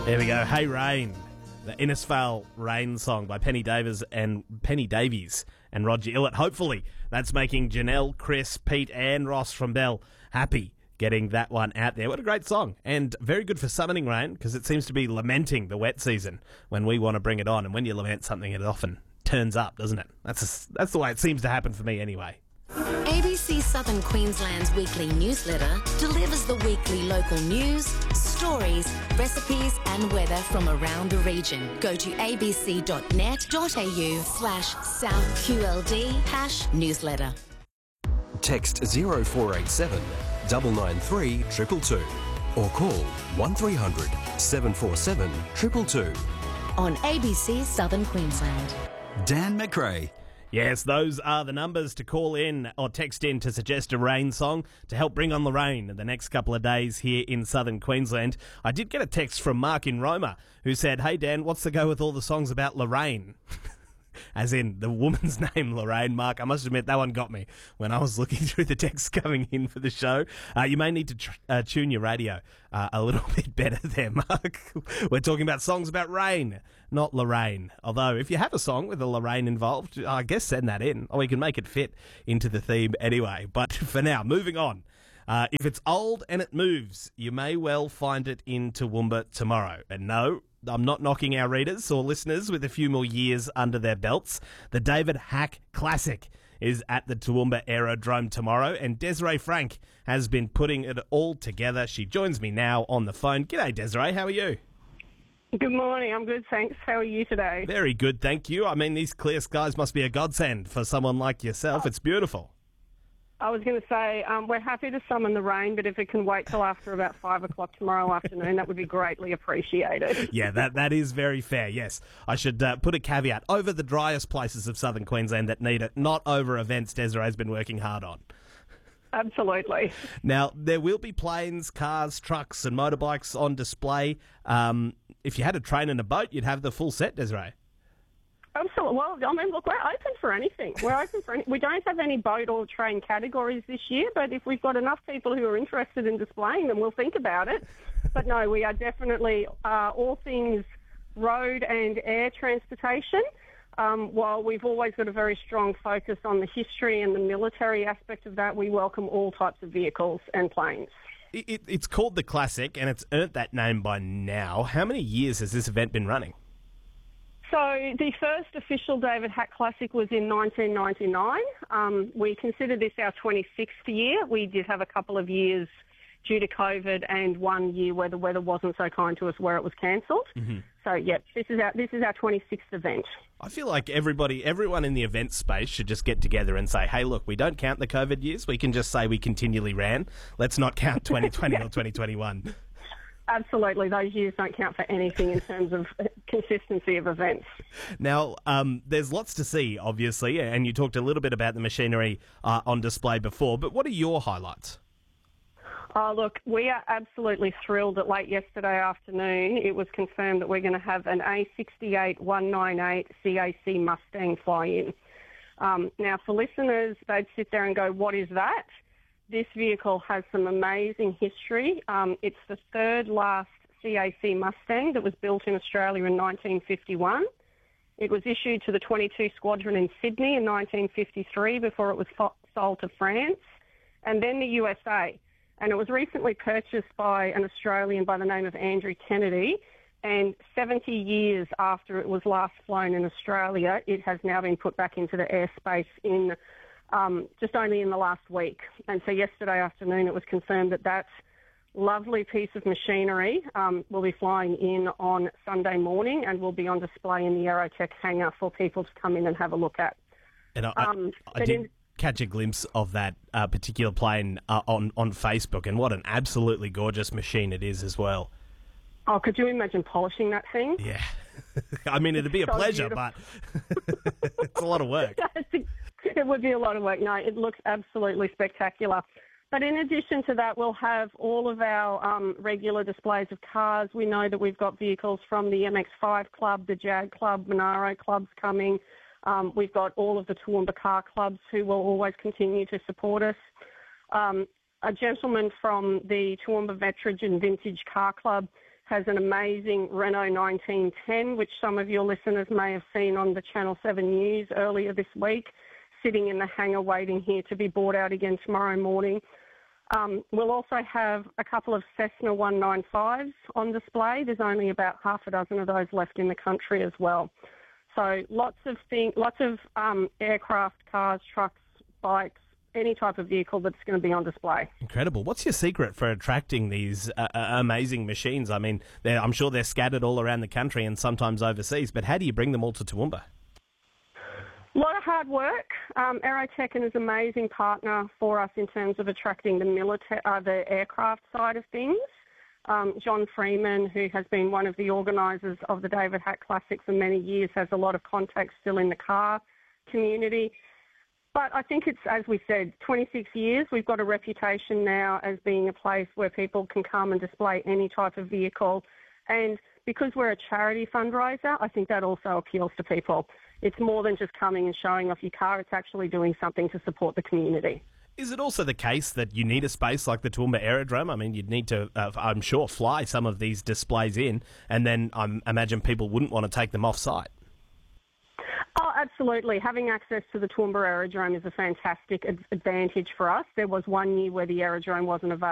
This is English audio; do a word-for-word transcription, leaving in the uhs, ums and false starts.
There we go. Hey Rain, the Innisfail Rain song by Penny Davies and Penny Davies and Roger Illett. Hopefully, that's making Janelle, Chris, Pete, and Ross from Bell happy getting that one out there. What a great song, and very good for summoning rain because it seems to be lamenting the wet season when we want to bring it on. And when you lament something, it often turns up, doesn't it? That's a, that's the way it seems to happen for me, anyway. A B C Southern Queensland's weekly newsletter delivers the weekly local news, stories, recipes and weather from around the region. Go to abc.net.au slash southqld hash newsletter. Text zero four eight seven nine nine three two two two or call one three hundred seven four seven two two two. On A B C Southern Queensland. Dan McRae. Yes, those are the numbers to call in or text in to suggest a rain song to help bring on the rain in the next couple of days here in southern Queensland. I did get a text from Mark in Roma who said, "Hey Dan, what's the go with all the songs about Lorraine?" As in the woman's name, Lorraine. Mark, I must admit that one got me when I was looking through the texts coming in for the show. Uh, you may need to tr- uh, tune your radio uh, a little bit better there, Mark. We're talking about songs about rain, not Lorraine. Although, if you have a song with a Lorraine involved, I guess send that in, or we can make it fit into the theme anyway. But for now, moving on. Uh, if it's old and it moves, you may well find it in Toowoomba tomorrow. And no, I'm not knocking our readers or listeners with a few more years under their belts. The David Hack Classic is at the Toowoomba Aerodrome tomorrow, and Desiree Frank has been putting it all together. She joins me now on the phone. G'day, Desiree. How are you? Good morning. I'm good, thanks. How are you today? Very good, thank you. I mean, these clear skies must be a godsend for someone like yourself. It's beautiful. I was going to say, um, we're happy to summon the rain, but if it can wait till after about five o'clock tomorrow afternoon, that would be greatly appreciated. Yeah, that that is very fair, yes. I should uh, put a caveat. Over the driest places of southern Queensland that need it, not over events Desiree's been working hard on. Absolutely. Now, there will be planes, cars, trucks and motorbikes on display. Um, if you had a train and a boat, you'd have the full set, Desiree. Absolutely. Well, I mean, look, we're open for anything. We're open for any, we don't have any boat or train categories this year, but if we've got enough people who are interested in displaying them, we'll think about it. But no, we are definitely uh, all things road and air transportation. Um, while we've always got a very strong focus on the history and the military aspect of that, we welcome all types of vehicles and planes. It, it, it's called the Classic, and it's earned that name by now. How many years has this event been running? So the first official David Hack Classic was in nineteen ninety-nine. Um, we consider this our twenty-sixth year. We did have a couple of years due to COVID and one year where the weather wasn't so kind to us where it was cancelled. Mm-hmm. So, yeah, this is our this is our twenty-sixth event. I feel like everybody, everyone in the event space should just get together and say, hey, look, we don't count the COVID years. We can just say we continually ran. Let's not count twenty twenty yeah. or twenty twenty-one. Absolutely. Those years don't count for anything in terms of consistency of events. Now, um, there's lots to see, obviously, and you talked a little bit about the machinery uh, on display before, but what are your highlights? Oh, look, we are absolutely thrilled that late yesterday afternoon it was confirmed that we're going to have an A sixty-eight one ninety-eight C A C Mustang fly-in. Um, now, for listeners, they'd sit there and go, what is that? This vehicle has some amazing history. Um, it's the third last C A C Mustang that was built in Australia in nineteen fifty-one. It was issued to the twenty-two Squadron in Sydney in nineteen fifty-three before it was fo- sold to France, and then the U S A. And it was recently purchased by an Australian by the name of Andrew Kennedy, and seventy years after it was last flown in Australia, it has now been put back into the airspace in Um, just only in the last week. And so yesterday afternoon it was confirmed that that lovely piece of machinery um, will be flying in on Sunday morning and will be on display in the Aerotech hangar for people to come in and have a look at. And I, um, I, I did in, catch a glimpse of that uh, particular plane uh, on, on Facebook, and what an absolutely gorgeous machine it is as well. Oh, could you imagine polishing that thing? Yeah. I mean, it'd be a so pleasure, beautiful. but it's a lot of work. It would be a lot of work. No, it looks absolutely spectacular. But in addition to that, we'll have all of our um, regular displays of cars. We know that we've got vehicles from the M X five Club, the Jag Club, Monaro Clubs coming. Um, we've got all of the Toowoomba car clubs who will always continue to support us. Um, a gentleman from the Toowoomba Veteran Vintage Car Club has an amazing Renault nineteen ten, which some of your listeners may have seen on the Channel seven News earlier this week, sitting in the hangar waiting here to be brought out again tomorrow morning. Um, we'll also have a couple of Cessna one ninety-fives on display. There's only about half a dozen of those left in the country as well. So lots of things, lots of um, aircraft, cars, trucks, bikes, any type of vehicle that's going to be on display. Incredible. What's your secret for attracting these uh, uh, amazing machines? I mean, I'm sure they're scattered all around the country and sometimes overseas, but how do you bring them all to Toowoomba? A lot of hard work. Um, Aerotech is an amazing partner for us in terms of attracting the military, uh, the aircraft side of things. Um, John Freeman, who has been one of the organisers of the David Hack Classic for many years, has a lot of contacts still in the car community. But I think it's, as we said, twenty-six years. We've got a reputation now as being a place where people can come and display any type of vehicle. And because we're a charity fundraiser, I think that also appeals to people. It's more than just coming and showing off your car. It's actually doing something to support the community. Is it also the case that you need a space like the Toowoomba Aerodrome? I mean, you'd need to, uh, I'm sure, fly some of these displays in, and then I imagine people wouldn't want to take them off-site. Oh, absolutely. Having access to the Toowoomba Aerodrome is a fantastic ad- advantage for us. There was one year where the aerodrome wasn't available.